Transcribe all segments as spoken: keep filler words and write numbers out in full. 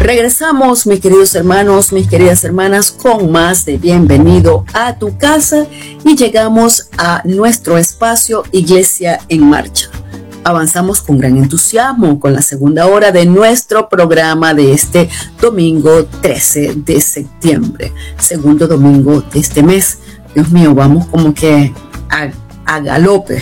Regresamos, mis queridos hermanos, mis queridas hermanas, con más de Bienvenido a tu casa y llegamos a nuestro espacio Iglesia en Marcha. Avanzamos con gran entusiasmo con la segunda hora de nuestro programa de este domingo trece de septiembre, segundo domingo de este mes. Dios mío, vamos como que a, a galope.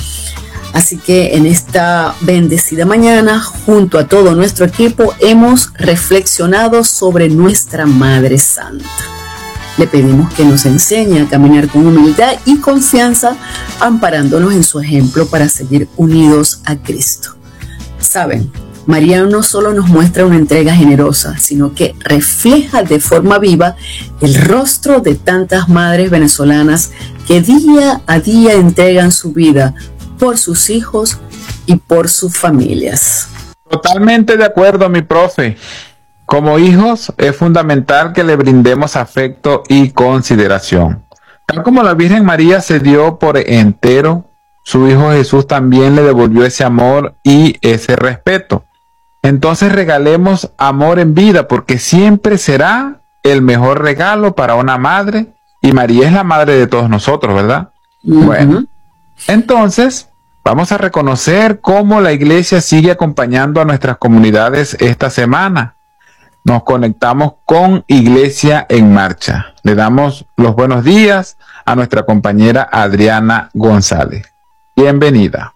Así que en esta bendecida mañana, junto a todo nuestro equipo, hemos reflexionado sobre nuestra Madre Santa. Le pedimos que nos enseñe a caminar con humildad y confianza, amparándonos en su ejemplo para seguir unidos a Cristo. Saben, María no solo nos muestra una entrega generosa, sino que refleja de forma viva el rostro de tantas madres venezolanas que día a día entregan su vida por sus hijos y por sus familias. Totalmente de acuerdo, mi profe. Como hijos es fundamental que le brindemos afecto y consideración. Tal como la Virgen María se dio por entero, su Hijo Jesús también le devolvió ese amor y ese respeto. Entonces regalemos amor en vida, porque siempre será el mejor regalo para una madre, y María es la madre de todos nosotros, ¿verdad? Uh-huh. Bueno, entonces vamos a reconocer cómo la iglesia sigue acompañando a nuestras comunidades esta semana. Nos conectamos con Iglesia en Marcha. Le damos los buenos días a nuestra compañera Adriana González. Bienvenida.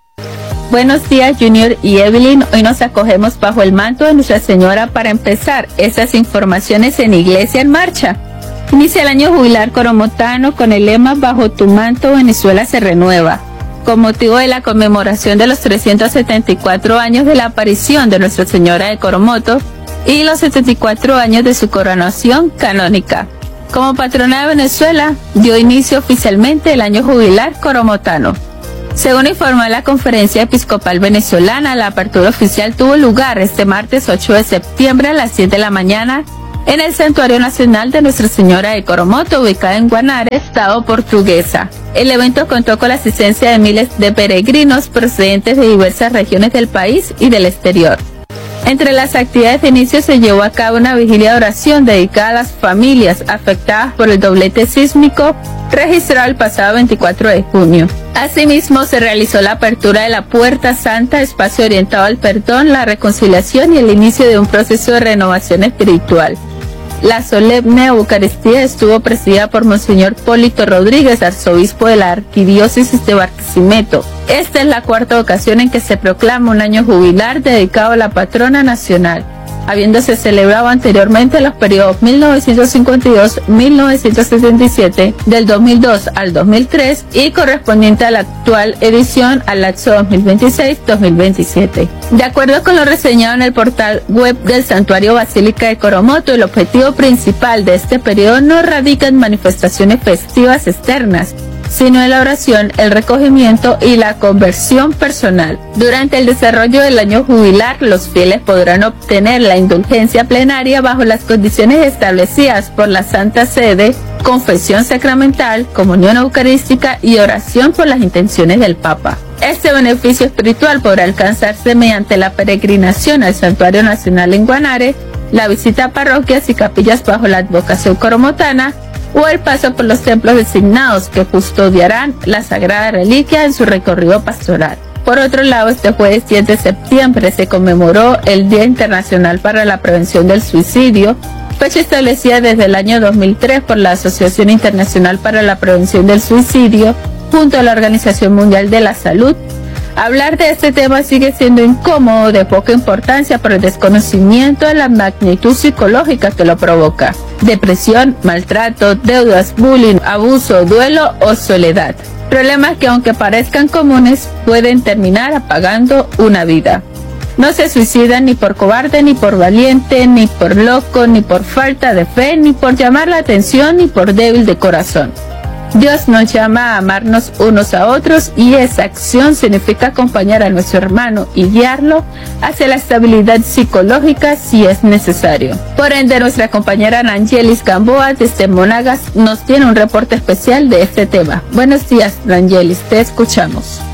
Buenos días, Junior y Evelyn. Hoy nos acogemos bajo el manto de Nuestra Señora para empezar estas informaciones en Iglesia en Marcha. Inicia el año jubilar coromotano con el lema Bajo tu manto Venezuela se renueva, con motivo de la conmemoración de los trescientos setenta y cuatro años de la aparición de Nuestra Señora de Coromoto y los setenta y cuatro años de su coronación canónica. Como patrona de Venezuela, dio inicio oficialmente el año jubilar coromotano. Según informó la Conferencia Episcopal Venezolana, la apertura oficial tuvo lugar este martes ocho de septiembre a las siete de la mañana en el Santuario Nacional de Nuestra Señora de Coromoto, ubicada en Guanare, Estado Portuguesa. El evento contó con la asistencia de miles de peregrinos procedentes de diversas regiones del país y del exterior. Entre las actividades de inicio se llevó a cabo una vigilia de oración dedicada a las familias afectadas por el doblete sísmico registrado el pasado veinticuatro de junio. Asimismo, se realizó la apertura de la Puerta Santa, espacio orientado al perdón, la reconciliación y el inicio de un proceso de renovación espiritual. La solemne Eucaristía estuvo presidida por Monseñor Polito Rodríguez, arzobispo de la Arquidiócesis de Barquisimeto. Esta es la cuarta ocasión en que se proclama un año jubilar dedicado a la patrona nacional, habiéndose celebrado anteriormente los periodos mil novecientos cincuenta y dos a mil novecientos setenta y siete, del dos mil dos al dos mil tres y correspondiente a la actual edición al lapso dos mil veintiséis a dos mil veintisiete. De acuerdo con lo reseñado en el portal web del Santuario Basílica de Coromoto, el objetivo principal de este periodo no radica en manifestaciones festivas externas, sino en la oración, el recogimiento y la conversión personal. Durante el desarrollo del año jubilar, los fieles podrán obtener la indulgencia plenaria bajo las condiciones establecidas por la Santa Sede, confesión sacramental, comunión eucarística y oración por las intenciones del Papa. Este beneficio espiritual podrá alcanzarse mediante la peregrinación al Santuario Nacional en Guanare, la visita a parroquias y capillas bajo la advocación coromotana, o el paso por los templos designados que custodiarán la Sagrada Reliquia en su recorrido pastoral. Por otro lado, este jueves diez de septiembre se conmemoró el Día Internacional para la Prevención del Suicidio, fecha establecida desde el año dos mil tres por la Asociación Internacional para la Prevención del Suicidio, junto a la Organización Mundial de la Salud. Hablar de este tema sigue siendo incómodo, de poca importancia por el desconocimiento de la magnitud psicológica que lo provoca. Depresión, maltrato, deudas, bullying, abuso, duelo o soledad. Problemas que, aunque parezcan comunes, pueden terminar apagando una vida. No se suicidan ni por cobarde, ni por valiente, ni por loco, ni por falta de fe, ni por llamar la atención, ni por débil de corazón. Dios nos llama a amarnos unos a otros y esa acción significa acompañar a nuestro hermano y guiarlo hacia la estabilidad psicológica si es necesario. Por ende, nuestra compañera Nangelis Gamboa desde Monagas nos tiene un reporte especial de este tema. Buenos días, Nangelis, te escuchamos.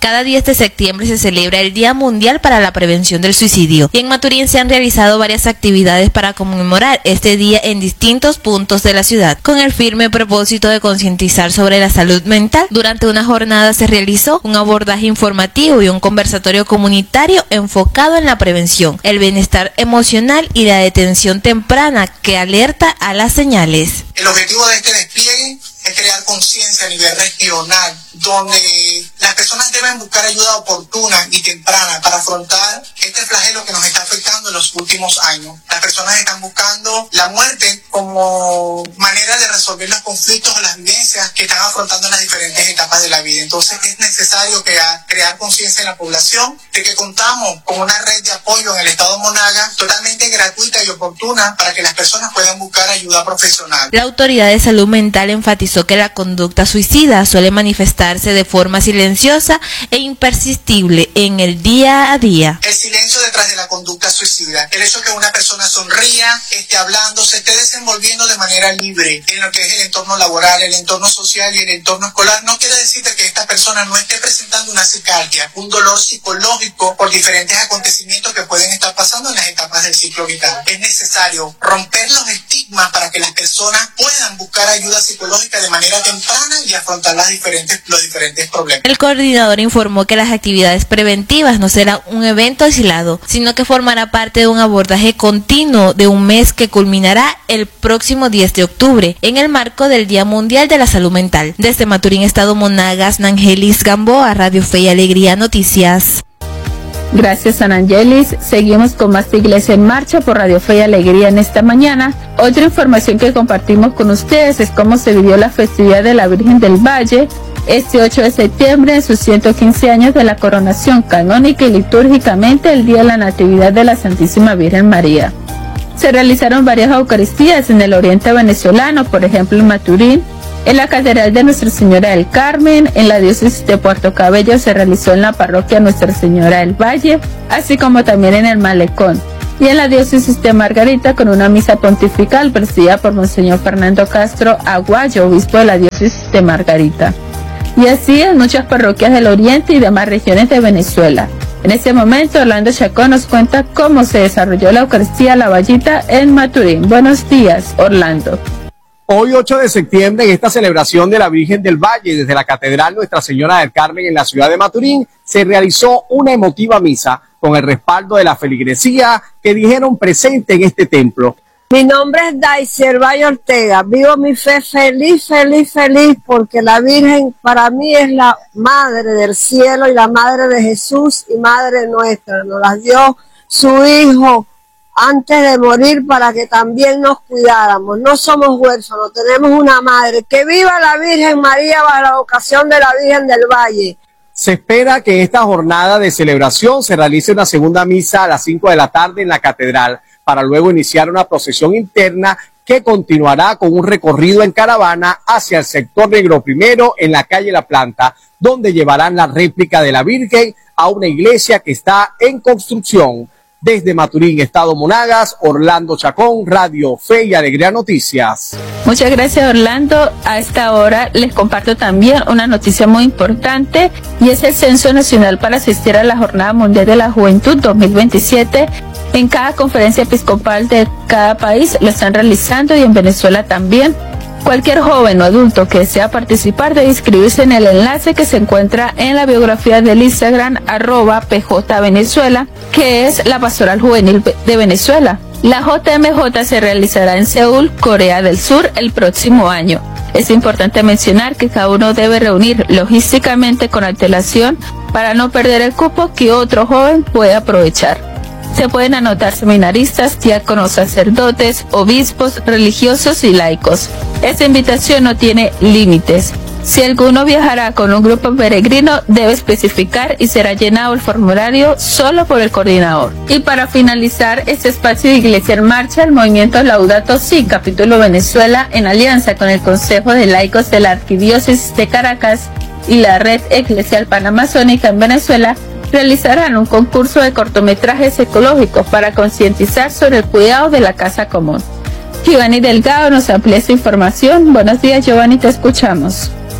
Cada diez de septiembre se celebra el Día Mundial para la Prevención del Suicidio y en Maturín se han realizado varias actividades para conmemorar este día en distintos puntos de la ciudad con el firme propósito de concientizar sobre la salud mental. Durante una jornada se realizó un abordaje informativo y un conversatorio comunitario enfocado en la prevención, el bienestar emocional y la detención temprana que alerta a las señales. El objetivo de este despliegue es crear conciencia a nivel regional, donde las personas deben buscar ayuda oportuna y temprana para afrontar este flagelo que nos está afectando en los últimos años. Las personas están buscando la muerte como manera de resolver los conflictos o las vivencias que están afrontando en las diferentes etapas de la vida. Entonces es necesario crear, crear conciencia en la población de que contamos con una red de apoyo en el estado Monagas totalmente gratuita y oportuna para que las personas puedan buscar ayuda profesional. La Autoridad de Salud Mental enfatizó que la conducta suicida suele manifestarse de forma silenciosa e impersistible en el día a día. El silencio detrás de la conducta suicida, el hecho que una persona sonría, esté hablando, se esté desenvolviendo de manera libre en lo que es el entorno laboral, el entorno social y el entorno escolar, no quiere decir que esta persona no esté presentando una cicardia, un dolor psicológico por diferentes acontecimientos que pueden estar pasando en las etapas del ciclo vital. Es necesario romper los estigmas para que las personas puedan buscar ayuda psicológica de manera temprana y afrontar las diferentes, los diferentes problemas. El coordinador informó que las actividades preventivas no serán un evento aislado, sino que formará parte de un abordaje continuo de un mes que culminará el próximo diez de octubre, en el marco del Día Mundial de la Salud Mental. Desde Maturín, Estado Monagas, Nangelis Gamboa, Radio Fe y Alegría Noticias. Gracias, San Angelis. Seguimos con más de Iglesia en Marcha por Radio Fe y Alegría en esta mañana. Otra información que compartimos con ustedes es cómo se vivió la festividad de la Virgen del Valle este ocho de septiembre en sus ciento quince años de la coronación canónica y litúrgicamente el Día de la Natividad de la Santísima Virgen María. Se realizaron varias eucaristías en el oriente venezolano, por ejemplo en Maturín, en la Catedral de Nuestra Señora del Carmen, en la diócesis de Puerto Cabello se realizó en la parroquia Nuestra Señora del Valle, así como también en el Malecón, y en la diócesis de Margarita con una misa pontifical presidida por Monseñor Fernando Castro Aguayo, obispo de la diócesis de Margarita. Y así en muchas parroquias del oriente y demás regiones de Venezuela. En este momento, Orlando Chacón nos cuenta cómo se desarrolló la Eucaristía La Vallita en Maturín. Buenos días, Orlando. Hoy, ocho de septiembre, en esta celebración de la Virgen del Valle, desde la Catedral Nuestra Señora del Carmen en la ciudad de Maturín, se realizó una emotiva misa con el respaldo de la feligresía que dijeron presente en este templo. Mi nombre es Daisy Valle Ortega, vivo mi fe feliz, feliz, feliz, porque la Virgen para mí es la Madre del Cielo y la Madre de Jesús y Madre nuestra. Nos la dio su Hijo antes de morir para que también nos cuidáramos. No somos huérfanos, tenemos una madre. ¡Que viva la Virgen María bajo la vocación de la Virgen del Valle! Se espera que en esta jornada de celebración se realice una segunda misa a las cinco de la tarde en la catedral, para luego iniciar una procesión interna que continuará con un recorrido en caravana hacia el sector Negro Primero en la calle La Planta, donde llevarán la réplica de la Virgen a una iglesia que está en construcción. Desde Maturín, Estado Monagas, Orlando Chacón, Radio Fe y Alegría Noticias. Muchas gracias, Orlando. A esta hora les comparto también una noticia muy importante y es el Censo Nacional para asistir a la Jornada Mundial de la Juventud dos mil veintisiete. En cada conferencia episcopal de cada país lo están realizando y en Venezuela también. Cualquier joven o adulto que desea participar debe inscribirse en el enlace que se encuentra en la biografía del Instagram arroba P J Venezuela, que es la Pastoral Juvenil de Venezuela. La J M J se realizará en Seúl, Corea del Sur, el próximo año. Es importante mencionar que cada uno debe reunir logísticamente con antelación para no perder el cupo que otro joven puede aprovechar. Se pueden anotar seminaristas, diáconos, sacerdotes, obispos, religiosos y laicos. Esta invitación no tiene límites. Si alguno viajará con un grupo peregrino, debe especificar y será llenado el formulario solo por el coordinador. Y para finalizar este espacio de Iglesia en Marcha, el movimiento Laudato Si, capítulo Venezuela, en alianza con el Consejo de Laicos de la Arquidiócesis de Caracas y la Red Eclesial Panamazónica en Venezuela, realizarán un concurso de cortometrajes ecológicos para concientizar sobre el cuidado de la casa común. Giovanni Delgado nos amplía su información. Buenos días, Giovanni, te escuchamos.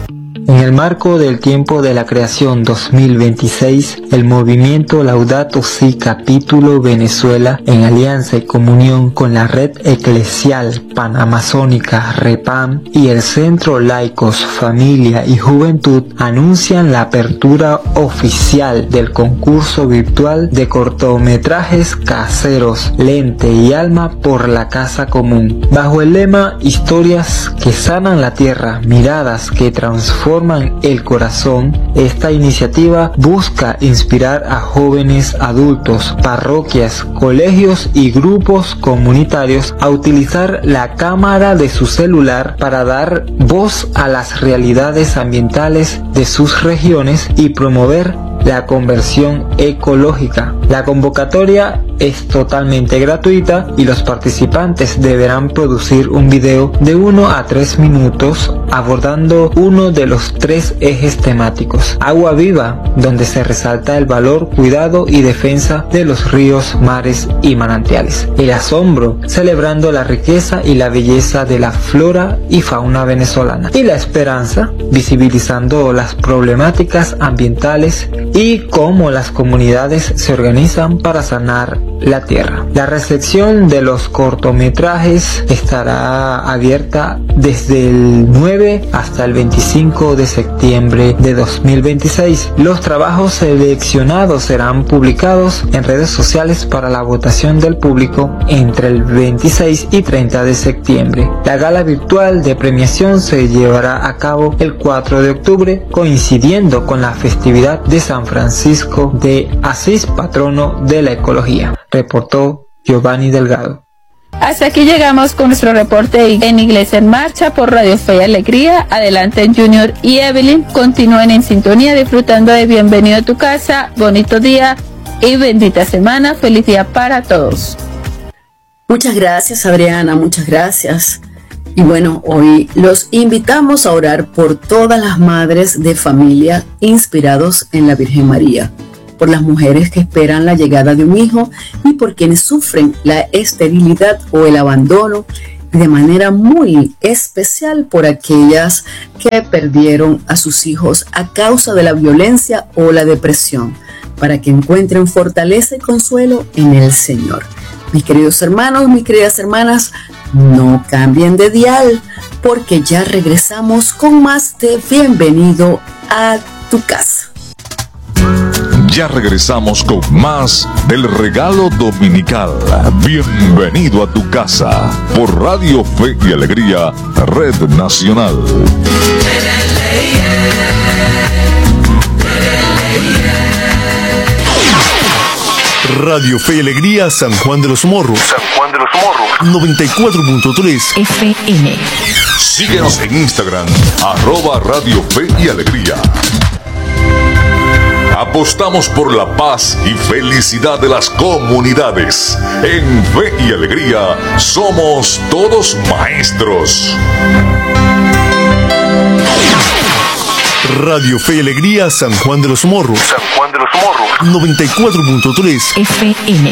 En el marco del Tiempo de la Creación dos mil veintiséis, el movimiento Laudato Si Capítulo Venezuela, en alianza y comunión con la Red Eclesial Panamazónica REPAM y el Centro Laicos Familia y Juventud, anuncian la apertura oficial del concurso virtual de cortometrajes caseros Lente y Alma por la Casa Común, bajo el lema Historias que sanan la tierra, miradas que transforman el corazón. Esta iniciativa busca inspirar a jóvenes, adultos, parroquias, colegios y grupos comunitarios a utilizar la cámara de su celular para dar voz a las realidades ambientales de sus regiones y promover la conversión ecológica. La convocatoria es totalmente gratuita y los participantes deberán producir un video de uno a tres minutos abordando uno de los tres ejes temáticos: agua viva, donde se resalta el valor, cuidado y defensa de los ríos, mares y manantiales; el asombro, celebrando la riqueza y la belleza de la flora y fauna venezolana; y la esperanza, visibilizando las problemáticas ambientales y cómo las comunidades se organizan para sanar la tierra. La recepción de los cortometrajes estará abierta desde el nueve hasta el veinticinco de septiembre de dos mil veintiséis. Los trabajos seleccionados serán publicados en redes sociales para la votación del público entre el veintiséis y treinta de septiembre. La gala virtual de premiación se llevará a cabo el cuatro de octubre, coincidiendo con la festividad de San Francisco de Asís, patrono de la ecología. Reportó Giovanni Delgado. Hasta aquí llegamos con nuestro reporte en Iglesia en Marcha por Radio Fe y Alegría. Adelante, Junior y Evelyn. Continúen en sintonía disfrutando de Bienvenido a tu casa. Bonito día y bendita semana. Feliz día para todos. Muchas gracias, Adriana. Muchas gracias. Y bueno, hoy los invitamos a orar por todas las madres de familia inspirados en la Virgen María, por las mujeres que esperan la llegada de un hijo y por quienes sufren la esterilidad o el abandono, y de manera muy especial por aquellas que perdieron a sus hijos a causa de la violencia o la depresión, para que encuentren fortaleza y consuelo en el Señor. Mis queridos hermanos, mis queridas hermanas, no cambien de dial, porque ya regresamos con más de Bienvenido a tu casa. Ya regresamos con más del regalo dominical. Bienvenido a tu casa por Radio Fe y Alegría, Red Nacional. Radio Fe y Alegría, San Juan de los Morros. San Juan de los Morros. noventa y cuatro punto tres F M. Síguenos en Instagram, arroba Radio Fe y Alegría. Apostamos por la paz y felicidad de las comunidades. En Fe y Alegría somos todos maestros. Radio Fe y Alegría, San Juan de los Morros. San Juan de los Morros. noventa y cuatro punto tres F M.